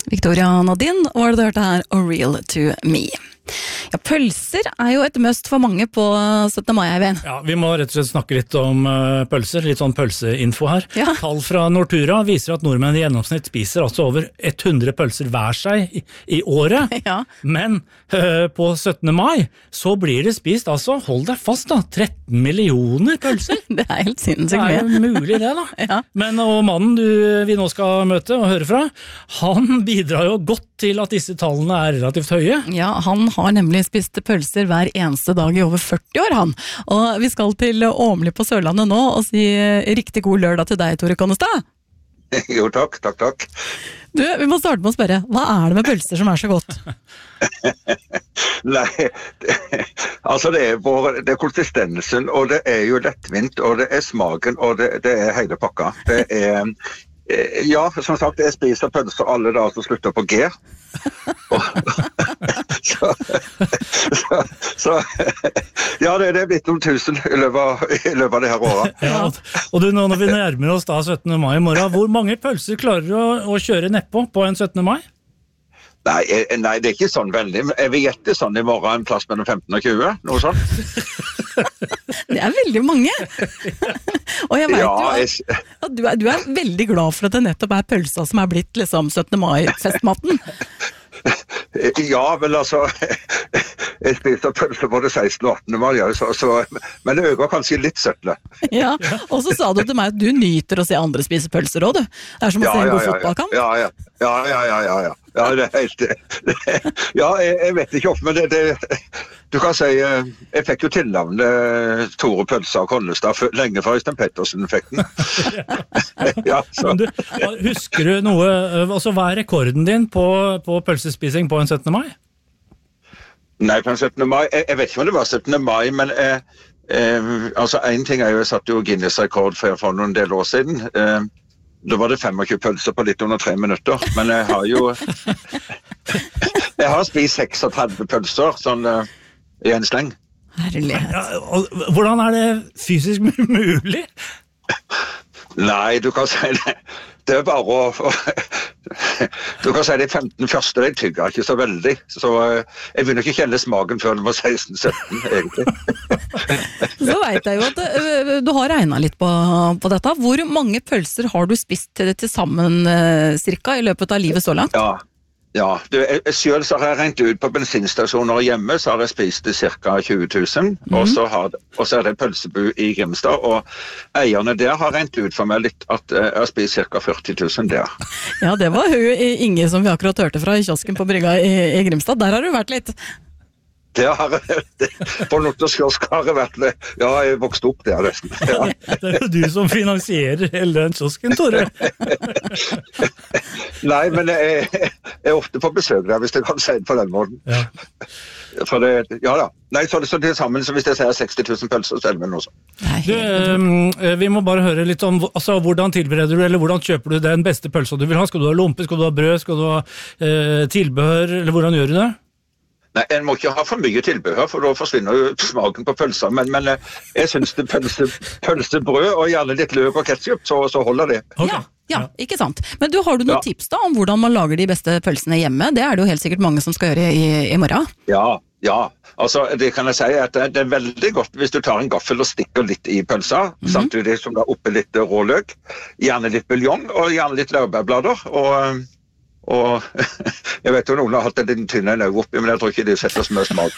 Victoria Nadine, og du hørte her A Real to Me. Ja, pølser jo et must for mange på 17. mai, Eivind. Ja, vi må rett og slett snakke litt om pølser, litt sånn pølseinfo her. Ja. Tall fra Nortura viser at nordmenn i gjennomsnitt spiser altså over 100 pølser hver seg i året. Ja. Men på 17. mai så blir det spist, altså, hold deg fast da, 13 millioner pølser. Det helt sinnssykt Det mye. jo mulig det da. Ja. Men og mannen vi nå skal møte og høre fra, han bidrar jo godt til at disse tallene relativt høye. Ja, han har nemlig spist pølser hver eneste dag i over 40 år, han. Og vi skal til Åmli på Sørlandet nå og si riktig god lørdag til deg, Tore Konnestad. Jo, takk. Du, vi må starte med å spørre, hva det med pølser som så godt? Nei, altså det konsistensen, og det jo lettvint, og det smaken, og det hele pakka. Det ja, som sagt, jeg spiser pølser alle da som slutter på G. så ja, det blitt noen tusen i løpet av det her året. Ja, og du, nå når vi nærmer oss da 17. mai i morgen, hvor mange pølser klarer du å kjøre nedpå på en 17. mai? Nei, det ikke sånn veldig, men jeg vil gjette sånn i morgen en plass mellom 15 og 20, noe sånt. Det veldig mange. Og jeg vet Ja, at du veldig glad for at det nettopp pølsa som blitt liksom 17. mai-festmaten. Ja, men altså, jeg spiser pølser både 16. og 18. mai, men det øker kanskje litt søtle. Ja, og så sa du til meg at du nyter å se andre spise pølser også, du. Det som å se en god fotballkamp. Ja, det helt ja, jeg vet ikke ofte, men du kan si, jeg fikk jo tilnavnet Tore Pølsa og Konnestad lenge før Øystein Pettersen fikk den. Ja, så. Men du, husker du noe, altså hva rekorden din på pølsespising på en 17. mai? Nei, på en 17. mai, jeg vet ikke om det var 17. mai, men altså en ting jo, jeg satt jo Guinness-rekord for noen del år siden. Da var det 25 pølser på litt under 3 minutter, men jeg har jo jeg har spist 36 pølser sånn i en sleng. Herlighet. Ja, og hvordan det fysisk mulig? Nei, du kan si det bare å du kan si de 15 første, de tygger ikke så veldig, så jeg vil nok ikke kjenne smaken før det var 16-17, egentlig. Så vet jeg jo at du har regnet litt på dette. Hvor mange pølser har du spist til sammen cirka i løpet av livet så langt? Ja, selv så har jeg rent ut på bensinstasjoner hjemme, så har jeg spist ca. 20 000, og så det pølsebu i Grimstad, og eierne der har rent ut for meg litt at jeg har spist ca. 40 000 der. Ja, det var Inge som vi akkurat hørte fra i kiosken på Brygga i Grimstad. Der har du vært litt. Det har på Notters kiosk har jeg vært det. Ja, jeg vokste opp der nesten. Ja. Det jo du som finansierer hele den kiosken, Tore. Nei, men jeg ofte på besøk der, hvis jeg kan si det på den måten. Ja. For det, ja da. Nei, så det sammen, så hvis jeg sier 60 000 pølser, så det noe sånt. Du, vi må bare høre litt om, altså, hvordan tilbereder du, eller hvordan kjøper du den beste pølsa du vil ha? Skal du ha lompe, skal du ha brød, skal du ha tilbehør, eller hvordan gjør du det? Nei, en må ikke ha for mye tilbehør, for da forsvinner jo smaken på pølser, men jeg synes det pølsebrød og gjerne litt løk og ketchup, så holder det. Okay. Ja, ikke sant. Men har du noen tips da om hvordan man lager de beste pølsene hjemme? Det det jo helt sikkert mange som skal gjøre i morgen. Ja, altså det kan jeg si at det veldig godt hvis du tar en gaffel og stikker litt i pølsa, samtidig som det oppi litt råløk, gjerne litt buljong og gjerne litt laurbærblader, og jeg vet jo noen har hatt en liten tynne en øye oppi, men jeg tror ikke de setter så mye smak.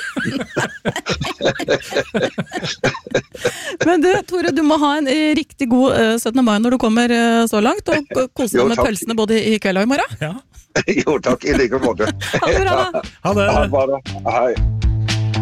Men du, Tore, du må ha en riktig god 17. mai når du kommer så langt, og kose deg med pølsene både i kveld og i morgen. Ja. Jo, takk, i like måte. Ha det bra da. Ha det. Ha det. Hei.